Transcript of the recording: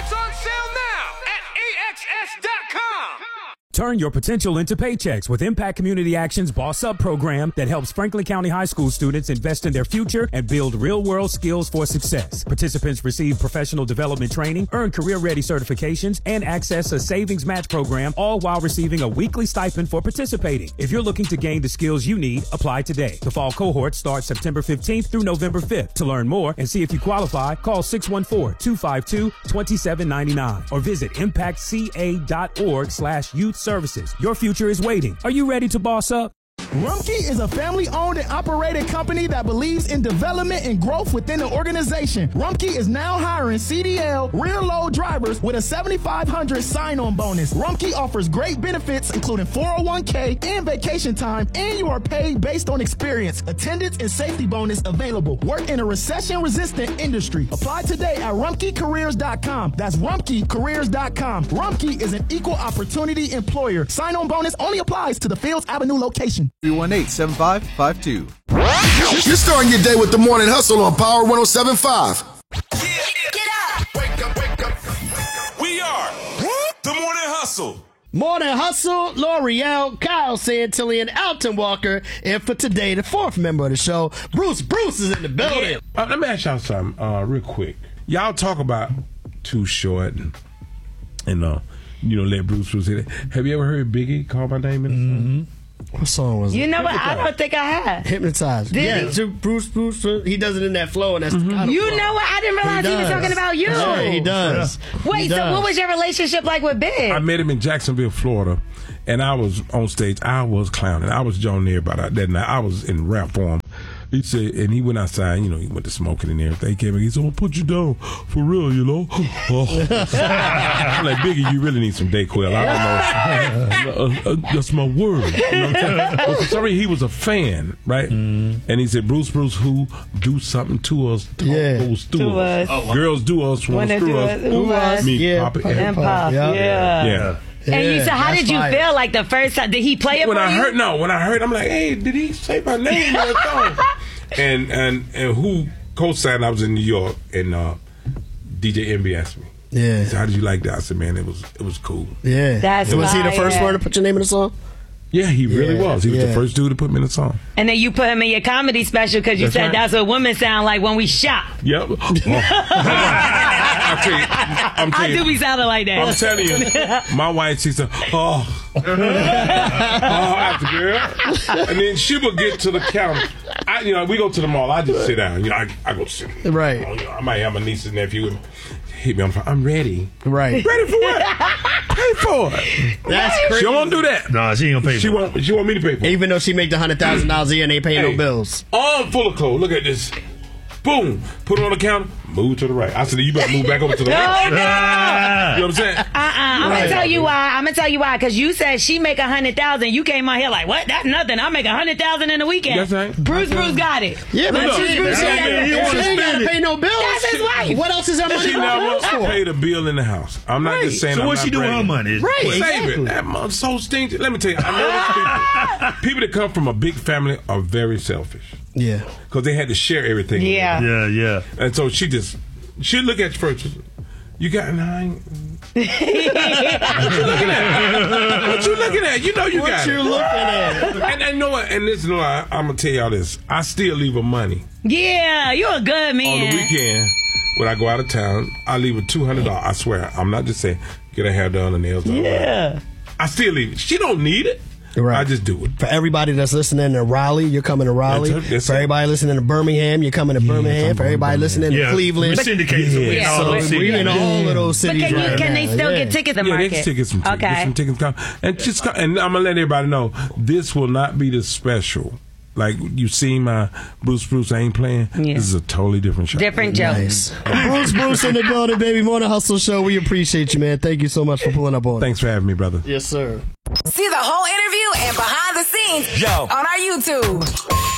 It's on sale now at AXS.com. Turn your potential into paychecks with Impact Community Action's Boss Up program that helps Franklin County High School students invest in their future and build real-world skills for success. Participants receive professional development training, earn career-ready certifications, and access a savings match program, all while receiving a weekly stipend for participating. If you're looking to gain the skills you need, apply today. The fall cohort starts September 15th through November 5th. To learn more and see if you qualify, call 614-252-2799 or visit impactca.org/youth services. Your future is waiting. Are you ready to boss up? Rumpke is a family-owned and operated company that believes in development and growth within the organization. Rumpke is now hiring CDL rear-load drivers with a $7,500 sign-on bonus. Rumpke offers great benefits, including 401k and vacation time, and you are paid based on experience. Attendance and safety bonus available. Work in a recession-resistant industry. Apply today at RumpkeCareers.com. That's RumpkeCareers.com. Rumpke is an equal opportunity employer. Sign-on bonus only applies to the Fields Avenue location. 318-7552. You're starting your day with the Morning Hustle on Power 107.5. Get up. Wake up, wake up. We are the Morning Hustle. Morning Hustle, L'Oreal, Kyle Santillan, Alton Walker, and for today, the fourth member of the show, Bruce. Bruce is in the building. Let me ask y'all something real quick. Y'all talk about Too Short and let Bruce hit it. Have you ever heard Biggie call my name in the song? What song was it? You know what? I don't think I have. Hypnotized. Bruce, he does it in that flow, and that's You know what? I didn't realize he was talking about you. Yeah, he does. Wait, so what was your relationship like with Big? I met him in Jacksonville, Florida, and I was on stage. I was clowning. I was John everybody that night. I was in rap form. He said, and he went outside, he went to smoking and everything. He came in, he said, I'm going to put you down for real, I'm like, Biggie, you really need some Dayquil. I don't know. That's my word. You know what I'm saying? But for some reason, he was a fan, right? And he said, Bruce, who do something to us, goes through us. Girls do us, want to screw us. Me, Papa, and Pop. Yeah. And you said, how did you feel like the first time? Did he play it when for I you? When I heard, I'm like, hey, did he say my name in the song? And who co-signed? I was in New York, and DJ Envy asked me. Yeah. He said, how did you like that? I said, man, it was cool. Yeah. Was he the first one to put your name in the song? Yeah, he really was. He was the first dude to put me in the song. And then you put him in your comedy special because you said that's what women sound like when we shop. Yep. I do be sounding like that. I'm telling you, my wife, she said, after girl. And then she would get to the counter. We go to the mall. I just sit down. I go sit. Right. I might have my niece and nephew and hit me on the phone. I'm ready. Right. Ready for what? Pay for it. That's crazy. She won't do that. No, she ain't gonna pay for it. She want me to pay for it. Even though she make the $100,000 a year and ain't paying no bills. Arm full of clothes. Look at this. Boom. Put it on the counter. Move to the right. I said, you better move back over to the right. No. You know what I'm saying? I'm gonna tell you why. I'm gonna tell you why. Because you said she make $100,000. You came out here like, what? That's nothing. I make $100,000 in a weekend. That's right. Bruce got it. Yeah, but Bruce she ain't gotta pay no bills. That's his wife. What else is that money She never paid a bill in the house. I'm not just saying. So what's she doing with her money? Right. Save it. That month's so stingy. Let me tell you, I know people that come from a big family are very selfish. Yeah. Because they had to share everything. Yeah. And so she'll look at you first. You got 9. What you looking at? What you looking at? You know you got it. What you looking at? And you know what? And listen, I'm going to tell y'all this. I still leave her money. Yeah, you're a good man. On the weekend, when I go out of town, I leave her $200. I swear. I'm not just saying, get her hair done and nails done. Yeah. I still leave it. She don't need it. Right. I just do it. For everybody that's listening to Raleigh, you're coming to Raleigh. That's For everybody listening to Birmingham, you're coming to Birmingham. For everybody listening to Cleveland. We syndicate in all those cities. We're in all of those cities. But can they still get tickets in market? They can get some tickets. Okay. Get some tickets. And I'm going to let everybody know, this will not be the special. Like you see my Bruce ain't playing. Yeah. This is a totally different show. Different joke. Nice. Bruce in the building, baby. Morning Hustle Show. We appreciate you, man. Thank you so much for pulling up on. Thanks for having me, brother. Yes, sir. See the whole interview and behind the scenes on our YouTube.